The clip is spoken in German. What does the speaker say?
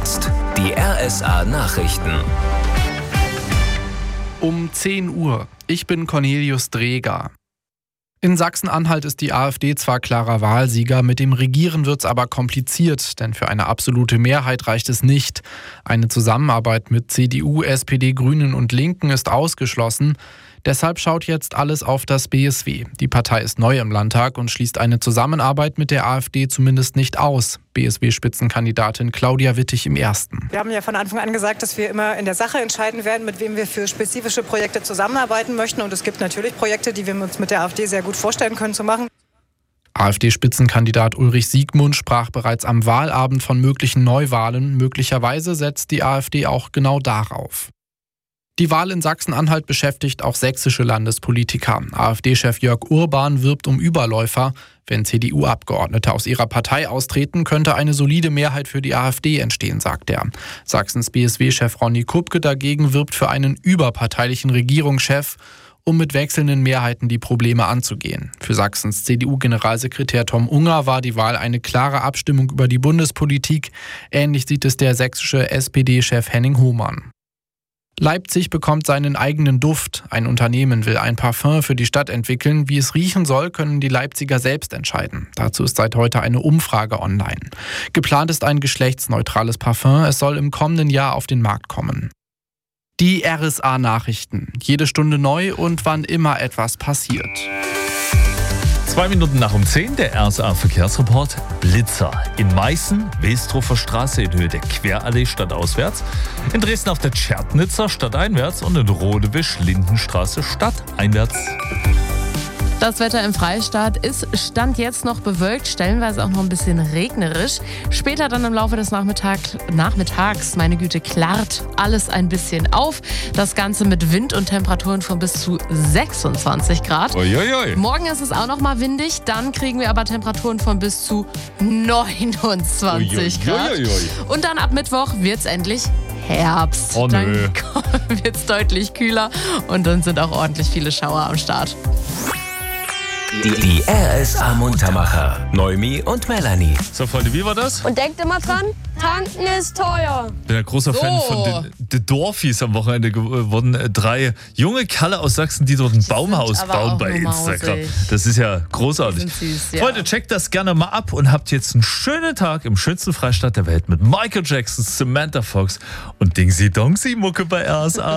jetzt die RSA Nachrichten. Um 10 Uhr. Ich bin Cornelius Dreger. In Sachsen-Anhalt ist die AfD zwar klarer Wahlsieger, mit dem Regieren wird's aber kompliziert, denn für eine absolute Mehrheit reicht es nicht. Eine Zusammenarbeit mit CDU, SPD, Grünen und Linken ist ausgeschlossen. Deshalb schaut jetzt alles auf das BSW. Die Partei ist neu im Landtag und schließt eine Zusammenarbeit mit der AfD zumindest nicht aus. BSW-Spitzenkandidatin Claudia Wittig im Ersten. Wir haben ja von Anfang an gesagt, dass wir immer in der Sache entscheiden werden, mit wem wir für spezifische Projekte zusammenarbeiten möchten. Und es gibt natürlich Projekte, die wir uns mit der AfD sehr gut vorstellen können zu machen. AfD-Spitzenkandidat Ulrich Siegmund sprach bereits am Wahlabend von möglichen Neuwahlen. Möglicherweise setzt die AfD auch genau darauf. Die Wahl in Sachsen-Anhalt beschäftigt auch sächsische Landespolitiker. AfD-Chef Jörg Urban wirbt um Überläufer. Wenn CDU-Abgeordnete aus ihrer Partei austreten, könnte eine solide Mehrheit für die AfD entstehen, sagt er. Sachsens BSW-Chef Ronny Kupke dagegen wirbt für einen überparteilichen Regierungschef, um mit wechselnden Mehrheiten die Probleme anzugehen. Für Sachsens CDU-Generalsekretär Tom Unger war die Wahl eine klare Abstimmung über die Bundespolitik. Ähnlich sieht es der sächsische SPD-Chef Henning Hohmann. Leipzig bekommt seinen eigenen Duft. Ein Unternehmen will ein Parfum für die Stadt entwickeln. Wie es riechen soll, können die Leipziger selbst entscheiden. Dazu ist seit heute eine Umfrage online. Geplant ist ein geschlechtsneutrales Parfum. Es soll im kommenden Jahr auf den Markt kommen. Die RSA-Nachrichten. Jede Stunde neu und wann immer etwas passiert. 2 Minuten nach um 10, der RSA-Verkehrsreport. Blitzer. In Meißen, Westrofer Straße in Höhe der Querallee stadtauswärts. In Dresden auf der Tschernitzer stadteinwärts und in Rodewisch Lindenstraße stadteinwärts. Das Wetter im Freistaat ist Stand jetzt noch bewölkt, stellenweise auch noch ein bisschen regnerisch. Später dann im Laufe des Nachmittags, meine Güte, klart alles ein bisschen auf. Das Ganze mit Wind und Temperaturen von bis zu 26 Grad. Uiuiui. Morgen ist es auch noch mal windig, dann kriegen wir aber Temperaturen von bis zu 29 Grad. Uiuiui. Und dann ab Mittwoch wird es endlich Herbst. Oh, nö. Dann wird es deutlich kühler und dann sind auch ordentlich viele Schauer am Start. Die RSA Muntermacher. Noemi und Melanie. So, Freunde, wie war das? Und denkt immer dran, tanken ist teuer. Ich bin ein großer Fan von den Dorfies am Wochenende geworden. 3 junge Kerle aus Sachsen, die dort ein Baumhaus aber bauen auch bei nur Instagram. mausig. Das ist ja großartig. Die sind süß, ja. Freunde, checkt das gerne mal ab und habt jetzt einen schönen Tag im schönsten Freistaat der Welt mit Michael Jackson, Samantha Fox und Dingsy Dongsy Mucke bei RSA.